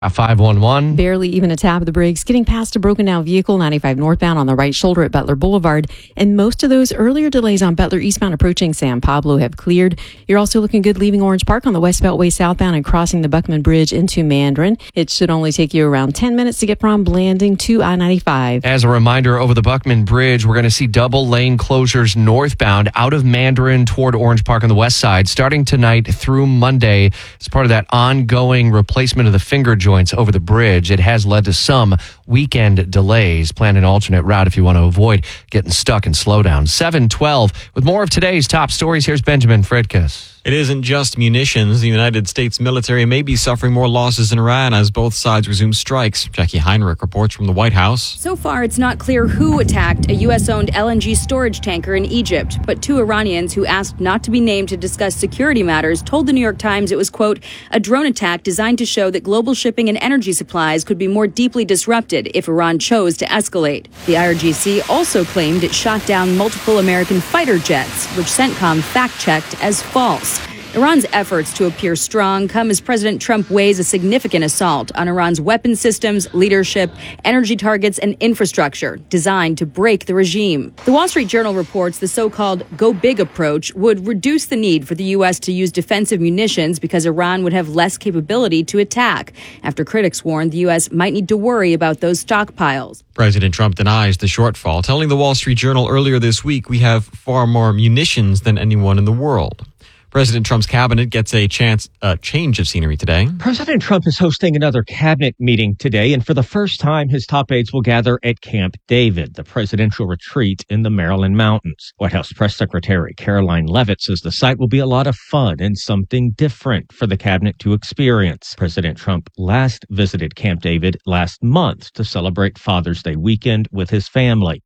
A 511. Barely even a tap of the brakes, getting past a broken down vehicle, 95 northbound on the right shoulder at Butler Boulevard. And most of those earlier delays on Butler eastbound approaching San Pablo have cleared. You're also looking good leaving Orange Park on the West Beltway southbound and crossing the Buckman Bridge into Mandarin. It should only take you around 10 minutes to get from Blanding to I-95. As a reminder, over the Buckman Bridge, we're going to see double lane closures northbound out of Mandarin toward Orange Park on the west side, starting tonight through Monday. As part of that ongoing replacement of the finger joints over the bridge, it has led to some weekend delays. Plan an alternate route if you want to avoid getting stuck in slowdown. 7:12. With more of today's top stories, here's Benjamin Fridkus. It isn't just munitions. The United States military may be suffering more losses in Iran as both sides resume strikes. Jackie Heinrich reports from the White House. So far, it's not clear who attacked a U.S.-owned LNG storage tanker in Egypt, but two Iranians who asked not to be named to discuss security matters told the New York Times it was, quote, a drone attack designed to show that global shipping and energy supplies could be more deeply disrupted if Iran chose to escalate. The IRGC also claimed it shot down multiple American fighter jets, which CENTCOM fact-checked as false. Iran's efforts to appear strong come as President Trump weighs a significant assault on Iran's weapon systems, leadership, energy targets, and infrastructure designed to break the regime. The Wall Street Journal reports the so-called go big approach would reduce the need for the U.S. to use defensive munitions because Iran would have less capability to attack, after critics warned the U.S. might need to worry about those stockpiles. President Trump denies the shortfall, telling the Wall Street Journal earlier this week we have far more munitions than anyone in the world. President Trump's cabinet gets a change of scenery today. President Trump is hosting another cabinet meeting today, and for the first time, his top aides will gather at Camp David, the presidential retreat in the Maryland mountains. White House Press Secretary Caroline Leavitt says the site will be a lot of fun and something different for the cabinet to experience. President Trump last visited Camp David last month to celebrate Father's Day weekend with his family.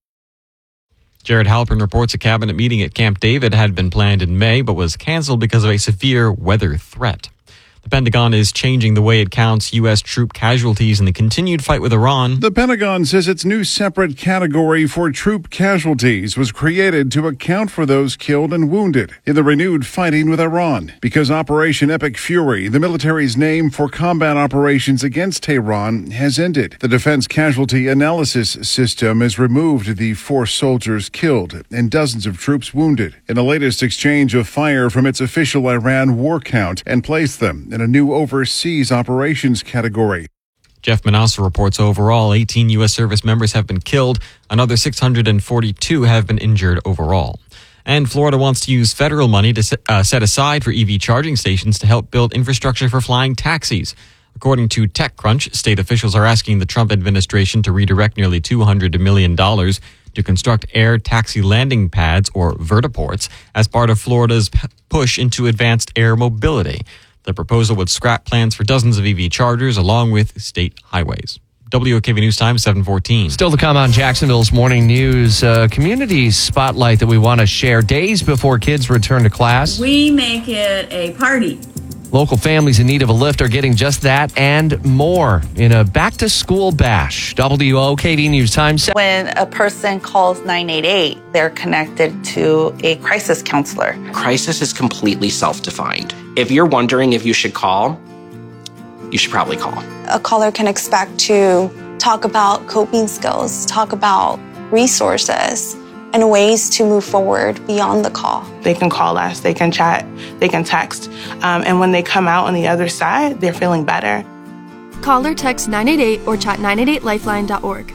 Jared Halpern reports a cabinet meeting at Camp David had been planned in May, but was canceled because of a severe weather threat. The Pentagon is changing the way it counts U.S. troop casualties in the continued fight with Iran. The Pentagon says its new separate category for troop casualties was created to account for those killed and wounded in the renewed fighting with Iran. Because Operation Epic Fury, the military's name for combat operations against Tehran, has ended. The Defense Casualty Analysis System has removed the 4 soldiers killed and dozens of troops wounded in the latest exchange of fire from its official Iran war count and placed them in a new overseas operations category. Jeff Manasseh reports overall 18 U.S. service members have been killed. Another 642 have been injured overall. And Florida wants to use federal money to set aside for EV charging stations to help build infrastructure for flying taxis. According to TechCrunch, state officials are asking the Trump administration to redirect nearly $200 million to construct air taxi landing pads, or vertiports, as part of Florida's push into advanced air mobility. The proposal would scrap plans for dozens of EV chargers along with state highways. WOKV News Time, 7:14. Still to come on Jacksonville's Morning News, community spotlight that we want to share days before kids return to class. We make it a party. Local families in need of a lift are getting just that and more in a back-to-school bash. WOKV News Time. When a person calls 988, they're connected to a crisis counselor. Crisis is completely self-defined. If you're wondering if you should call, you should probably call. A caller can expect to talk about coping skills, talk about resources, and ways to move forward beyond the call. They can call us, they can chat, they can text, and when they come out on the other side, they're feeling better. Call or text 988 or chat 988lifeline.org.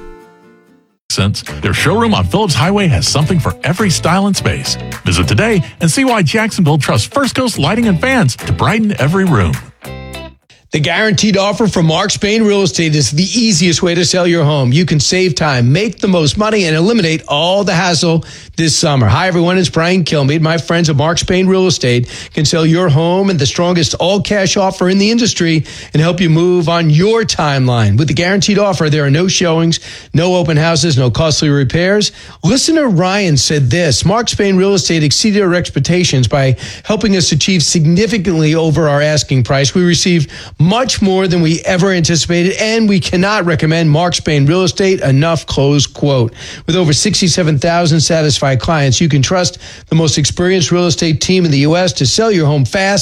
Since their showroom on Phillips Highway has something for every style and space. Visit today and see why Jacksonville trusts First Coast Lighting and Fans to brighten every room. The guaranteed offer from Mark Spain Real Estate is the easiest way to sell your home. You can save time, make the most money, and eliminate all the hassle this summer. Hi, everyone. It's Brian Kilmeade. My friends at Mark Spain Real Estate can sell your home and the strongest all-cash offer in the industry and help you move on your timeline. With the guaranteed offer, there are no showings, no open houses, no costly repairs. Listener Ryan said this: Mark Spain Real Estate exceeded our expectations by helping us achieve significantly over our asking price. We received much more than we ever anticipated, and we cannot recommend Mark Spain Real Estate enough, close quote. With over 67,000 satisfied clients, you can trust the most experienced real estate team in the U.S. to sell your home fast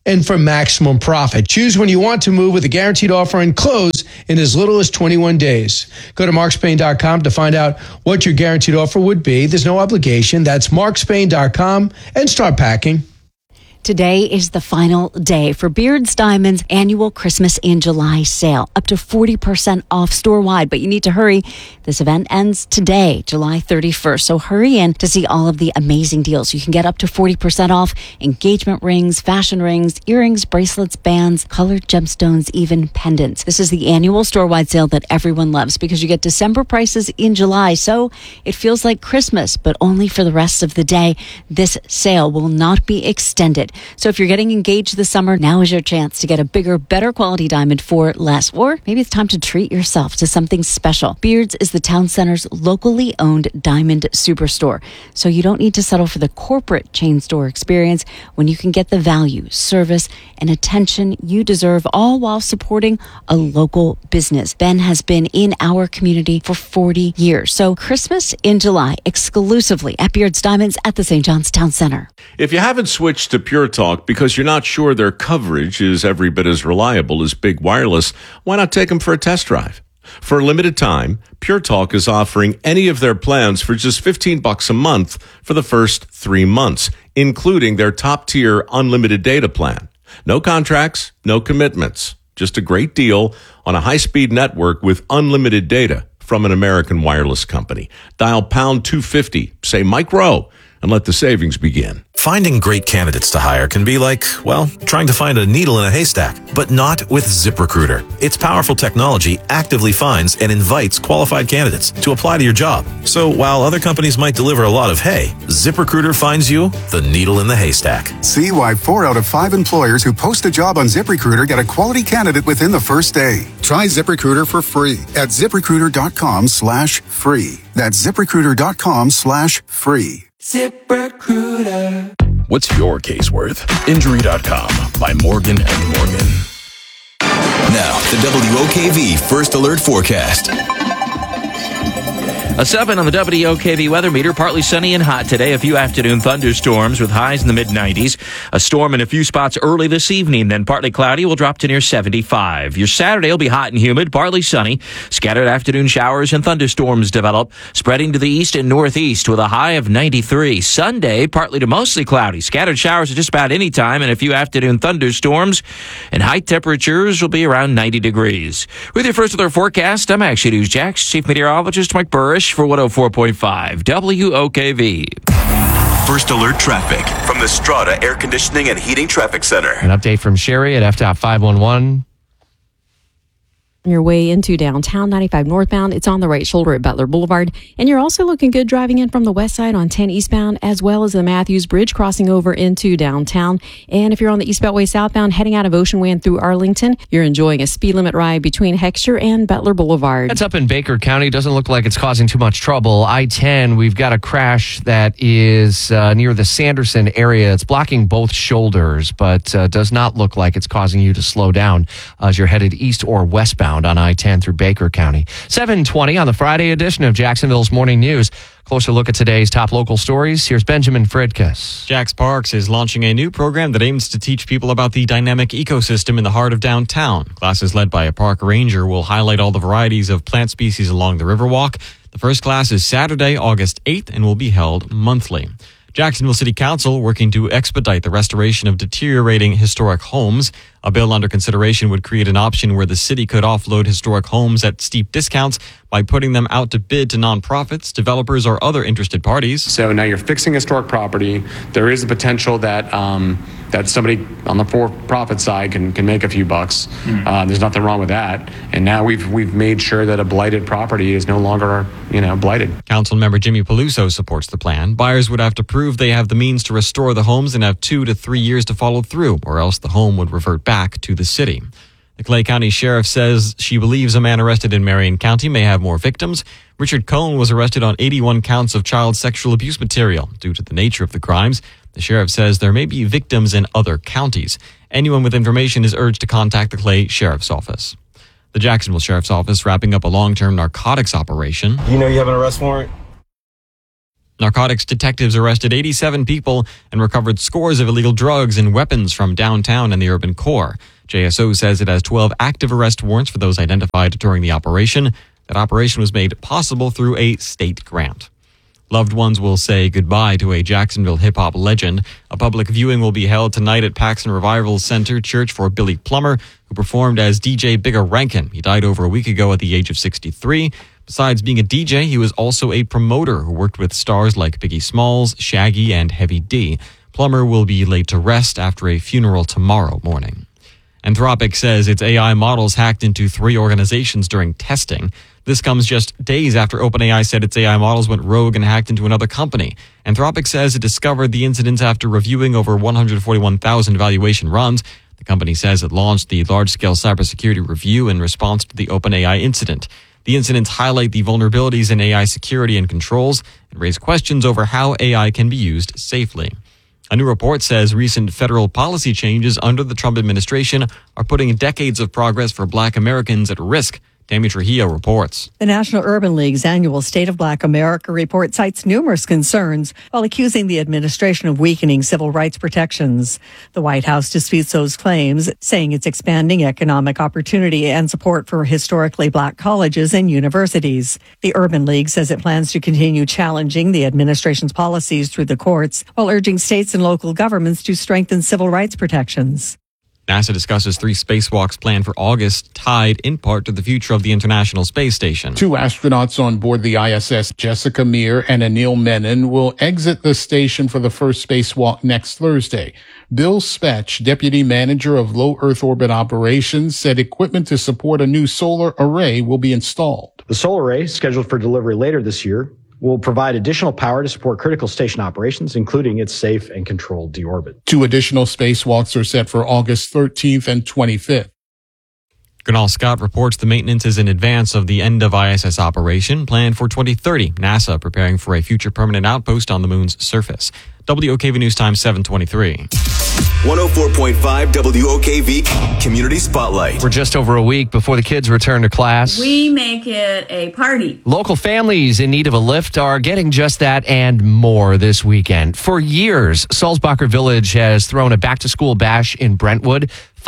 and for maximum profit. Choose when you want to move with a guaranteed offer and close in as little as 21 days. Go to markspain.com to find out what your guaranteed offer would be. There's no obligation. That's markspain.com and start packing. Today is the final day for Beards Diamond's annual Christmas in July sale. Up to 40% off store-wide, but you need to hurry. This event ends today, July 31st, so hurry in to see all of the amazing deals. You can get up to 40% off engagement rings, fashion rings, earrings, bracelets, bands, colored gemstones, even pendants. This is the annual store-wide sale that everyone loves because you get December prices in July, so it feels like Christmas, but only for the rest of the day. This sale will not be extended. So if you're getting engaged this summer, now is your chance to get a bigger, better quality diamond for less. Or maybe it's time to treat yourself to something special. Beards is the town center's locally owned diamond superstore. So you don't need to settle for the corporate chain store experience when you can get the value, service, and attention you deserve, all while supporting a local business. Ben has been in our community for 40 years. So Christmas in July, exclusively at Beards Diamonds at the St. John's Town Center. If you haven't switched to Pure Talk because you're not sure their coverage is every bit as reliable as Big Wireless, why not take them for a test drive? For a limited time, Pure Talk is offering any of their plans for just $15 a month for the first 3 months, including their top-tier unlimited data plan. No contracts, no commitments, just a great deal on a high-speed network with unlimited data from an American wireless company. Dial pound 250, say Mike Rowe, and let the savings begin. Finding great candidates to hire can be like, well, trying to find a needle in a haystack, but not with ZipRecruiter. Its powerful technology actively finds and invites qualified candidates to apply to your job. So while other companies might deliver a lot of hay, ZipRecruiter finds you the needle in the haystack. See why 4 out of 5 employers who post a job on ZipRecruiter get a quality candidate within the first day. Try ZipRecruiter for free at ZipRecruiter.com/free. That's ZipRecruiter.com/free. ZipRecruiter. What's your case worth? Injury.com by Morgan & Morgan. Now, the WOKV First Alert Forecast. A 7 on the WOKV weather meter. Partly sunny and hot today. A few afternoon thunderstorms with highs in the mid-90s. A storm in a few spots early this evening. Then partly cloudy will drop to near 75. Your Saturday will be hot and humid, partly sunny. Scattered afternoon showers and thunderstorms develop, spreading to the east and northeast with a high of 93. Sunday, partly to mostly cloudy. Scattered showers at just about any time and a few afternoon thunderstorms. And high temperatures will be around 90 degrees. With your First Alert Forecast, I'm Action News Jax Chief Meteorologist Mike Burrish for 104.5 WOKV. First Alert Traffic from the Strata Air Conditioning and Heating Traffic Center. An update from Sherry at FDOT 511. On your way into downtown, 95 northbound, it's on the right shoulder at Butler Boulevard. And you're also looking good driving in from the west side on 10 eastbound, as well as the Matthews Bridge crossing over into downtown. And if you're on the East Beltway southbound, heading out of Ocean Way and through Arlington, you're enjoying a speed limit ride between Heckscher and Butler Boulevard. That's up in Baker County. Doesn't look like it's causing too much trouble. I-10, we've got a crash that is near the Sanderson area. It's blocking both shoulders, but does not look like it's causing you to slow down as you're headed east or westbound on I-10 through Baker County. 7:20 on the Friday edition of Jacksonville's Morning News. Closer look at today's top local stories. Here's Benjamin Fridkus. Jax Parks is launching a new program that aims to teach people about the dynamic ecosystem in the heart of downtown. Classes led by a park ranger will highlight all the varieties of plant species along the Riverwalk. The first class is Saturday, August 8th, and will be held monthly. Jacksonville City Council working to expedite the restoration of deteriorating historic homes. A bill under consideration would create an option where the city could offload historic homes at steep discounts by putting them out to bid to nonprofits, developers, or other interested parties. So now you're fixing historic property. There is a potential that that somebody on the for-profit side can make a few bucks. There's nothing wrong with that. And now we've made sure that a blighted property is no longer blighted. Council member Jimmy Peluso supports the plan. Buyers would have to prove they have the means to restore the homes and have 2 to 3 years to follow through, or else the home would revert back to the city. The Clay County Sheriff says she believes a man arrested in Marion County may have more victims. Richard Cohn was arrested on 81 counts of child sexual abuse material. Due to the nature of the crimes, the sheriff says there may be victims in other counties. Anyone with information is urged to contact the Clay Sheriff's Office. The Jacksonville Sheriff's Office wrapping up a long-term narcotics operation. You know you have an arrest warrant? Narcotics detectives arrested 87 people and recovered scores of illegal drugs and weapons from downtown and the urban core. JSO says it has 12 active arrest warrants for those identified during the operation. That operation was made possible through a state grant. Loved ones will say goodbye to a Jacksonville hip-hop legend. A public viewing will be held tonight at Paxton Revival Center Church for Billy Plummer, who performed as DJ Bigger Rankin. He died over a week ago at the age of 63. Besides being a DJ, he was also a promoter who worked with stars like Biggie Smalls, Shaggy, and Heavy D. Plummer will be laid to rest after a funeral tomorrow morning. Anthropic says its AI models hacked into 3 organizations during testing. This comes just days after OpenAI said its AI models went rogue and hacked into another company. Anthropic says it discovered the incidents after reviewing over 141,000 evaluation runs. The company says it launched the large-scale cybersecurity review in response to the OpenAI incident. The incidents highlight the vulnerabilities in AI security and controls and raise questions over how AI can be used safely. A new report says recent federal policy changes under the Trump administration are putting decades of progress for Black Americans at risk. Tammy Trujillo reports. The National Urban League's annual State of Black America report cites numerous concerns while accusing the administration of weakening civil rights protections. The White House disputes those claims, saying it's expanding economic opportunity and support for historically Black colleges and universities. The Urban League says it plans to continue challenging the administration's policies through the courts while urging states and local governments to strengthen civil rights protections. NASA discusses 3 spacewalks planned for August, tied in part to the future of the International Space Station. 2 astronauts on board the ISS, Jessica Meir and Anil Menon, will exit the station for the first spacewalk next Thursday. Bill Spetch, Deputy Manager of Low Earth Orbit Operations, said equipment to support a new solar array will be installed. The solar array, scheduled for delivery later this year, will provide additional power to support critical station operations, including its safe and controlled deorbit. 2 additional spacewalks are set for August 13th and 25th. Gunal Scott reports the maintenance is in advance of the end of ISS operation planned for 2030. NASA preparing for a future permanent outpost on the moon's surface. WOKV News Time 7:23. 104.5 WOKV Community Spotlight. We're just over a week before the kids return to class. We make it a party. Local families in need of a lift are getting just that and more this weekend. For years, Sulzbacher Village has thrown a back-to-school bash in Brentwood.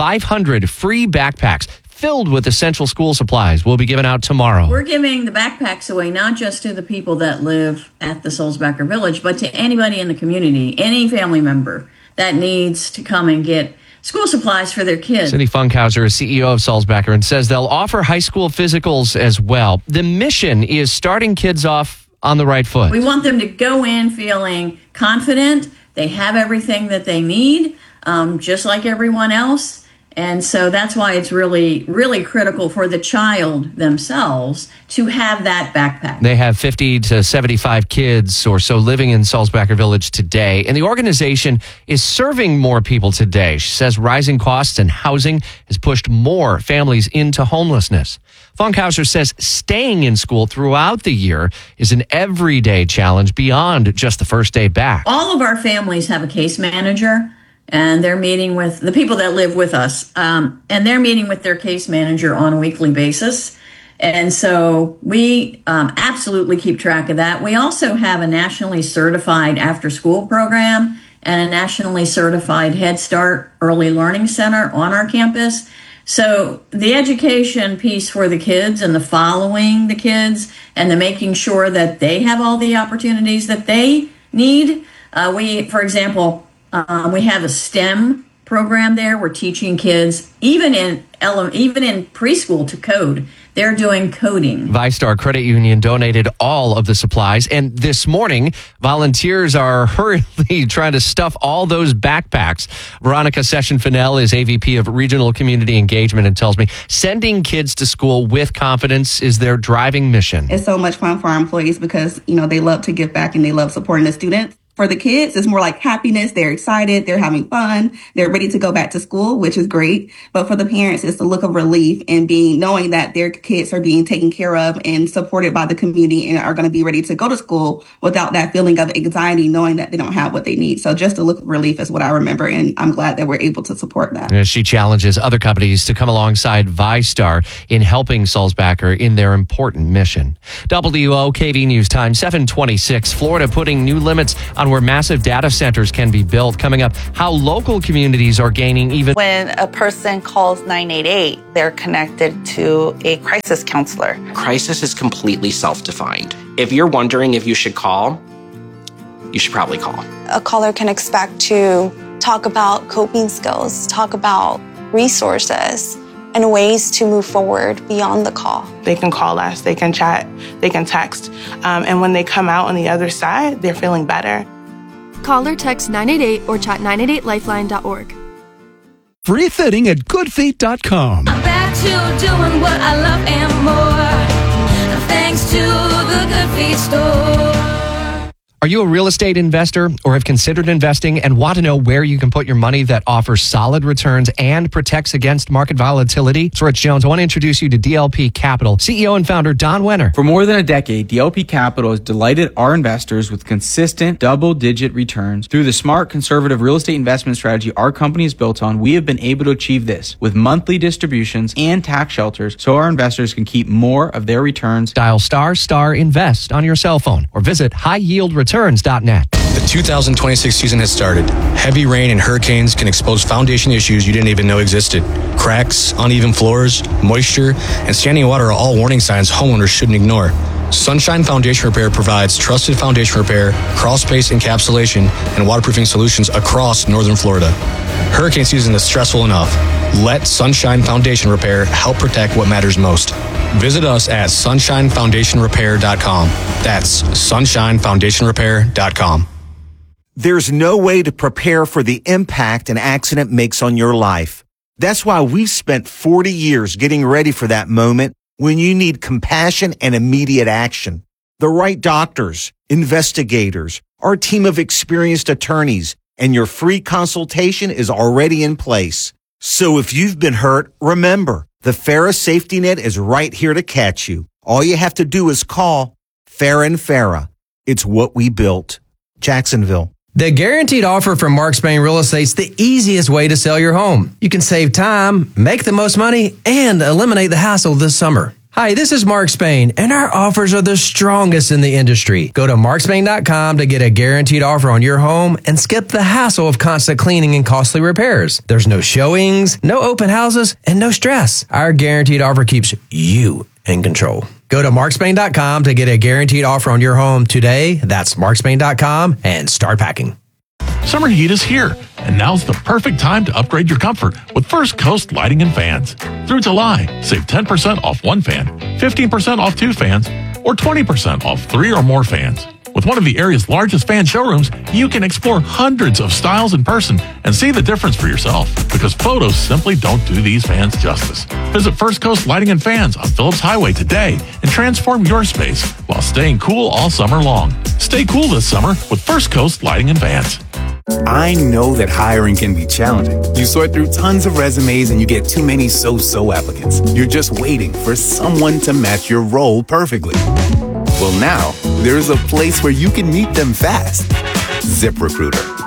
500 free backpacks filled with essential school supplies will be given out tomorrow. We're giving the backpacks away not just to the people that live at the Sulzbacher Village, but to anybody in the community, any family member that needs to come and get school supplies for their kids. Cindy Funkhauser is CEO of Sulzbacher and says they'll offer high school physicals as well. The mission is starting kids off on the right foot. We want them to go in feeling confident. They have everything that they need, just like everyone else. And so that's why it's really, really critical for the child themselves to have that backpack. They have 50 to 75 kids or so living in Sulzbacher Village today, and the organization is serving more people today. She says rising costs and housing has pushed more families into homelessness. Funkhauser says staying in school throughout the year is an everyday challenge beyond just the first day back. All of our families have a case manager. And they're meeting with the people that live with us, and they're meeting with their case manager on a weekly basis. And so we absolutely keep track of that. We also have a nationally certified after-school program and a nationally certified Head Start Early Learning Center on our campus. So the education piece for the kids and the following the kids and the making sure that they have all the opportunities that they need. For example, we have a STEM program there. We're teaching kids, even in preschool, to code. They're doing coding. ViStar Credit Union donated all of the supplies. And this morning, volunteers are hurriedly trying to stuff all those backpacks. Veronica Session-Fennell is AVP of Regional Community Engagement and tells me sending kids to school with confidence is their driving mission. It's so much fun for our employees because, they love to give back and they love supporting the students. For the kids, it's more like happiness. They're excited. They're having fun. They're ready to go back to school, which is great. But for the parents, it's the look of relief and knowing that their kids are being taken care of and supported by the community and are going to be ready to go to school without that feeling of anxiety, knowing that they don't have what they need. So just the look of relief is what I remember. And I'm glad that we're able to support that. She challenges other companies to come alongside VyStar in helping Sulzbacher in their important mission. WOKV News Time, 7:26. Florida putting new limits on where massive data centers can be built. Coming up, how local communities are gaining even. When a person calls 988, they're connected to a crisis counselor. Crisis is completely self-defined. If you're wondering if you should call, you should probably call. A caller can expect to talk about coping skills, talk about resources, and ways to move forward beyond the call. They can call us, they can chat, they can text. And when they come out on the other side, they're feeling better. Call or text 988 or chat 988lifeline.org. Free fitting at goodfeet.com. I'm back to doing what I love and more. Thanks to the Good Feet store. Are you a real estate investor or have considered investing and want to know where you can put your money that offers solid returns and protects against market volatility? It's Rich Jones. I want to introduce you to DLP Capital, CEO and founder Don Wenner. For more than a decade, DLP Capital has delighted our investors with consistent double-digit returns. Through the smart, conservative real estate investment strategy our company is built on, we have been able to achieve this with monthly distributions and tax shelters so our investors can keep more of their returns. Dial *invest on your cell phone or visit highyieldreturns.net. The 2026 season has started. Heavy rain and hurricanes can expose foundation issues you didn't even know existed. Cracks, uneven floors, moisture, and standing water are all warning signs homeowners shouldn't ignore. Sunshine Foundation Repair provides trusted foundation repair, crawl space encapsulation, and waterproofing solutions across northern Florida. Hurricane season is stressful enough. Let Sunshine Foundation Repair help protect what matters most. Visit us at sunshinefoundationrepair.com. That's sunshinefoundationrepair.com. There's no way to prepare for the impact an accident makes on your life. That's why we've spent 40 years getting ready for that moment when you need compassion and immediate action. The right doctors, investigators, our team of experienced attorneys, and your free consultation is already in place. So if you've been hurt, remember, the FARA safety net is right here to catch you. All you have to do is call FARA and FARA. It's what we built. Jacksonville. The guaranteed offer from Mark Spain Real Estate's the easiest way to sell your home. You can save time, make the most money, and eliminate the hassle this summer. Hi, this is Mark Spain, and our offers are the strongest in the industry. Go to markspain.com to get a guaranteed offer on your home and skip the hassle of constant cleaning and costly repairs. There's no showings, no open houses, and no stress. Our guaranteed offer keeps you in control. Go to markspain.com to get a guaranteed offer on your home today. That's markspain.com and start packing. Summer heat is here, and now's the perfect time to upgrade your comfort with First Coast Lighting and Fans. Through July, save 10% off one fan, 15% off two fans, or 20% off three or more fans. With one of the area's largest fan showrooms, you can explore hundreds of styles in person and see the difference for yourself, because photos simply don't do these fans justice. Visit First Coast Lighting and Fans on Phillips Highway today and transform your space while staying cool all summer long. Stay cool this summer with First Coast Lighting and Fans. I know that hiring can be challenging. You sort through tons of resumes and you get too many so-so applicants. You're just waiting for someone to match your role perfectly. Well, now there's a place where you can meet them fast. ZipRecruiter.